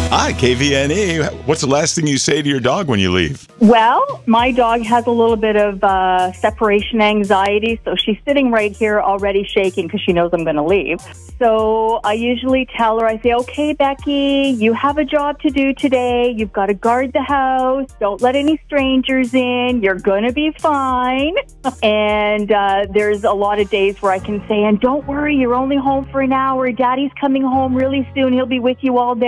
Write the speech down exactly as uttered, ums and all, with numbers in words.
Hi, K V N E. What's the last thing you say to your dog when you leave? Well, my dog has a little bit of uh, separation anxiety, so she's sitting right here already shaking because she knows I'm going to leave. So I usually tell her, I say, okay, Becky, you have a job to do today. You've got to guard the house. Don't let any strangers in. You're going to be fine. And uh, there's a lot of days where I can say, and don't worry, you're only home for an hour. Daddy's coming home really soon. He'll be with you all day.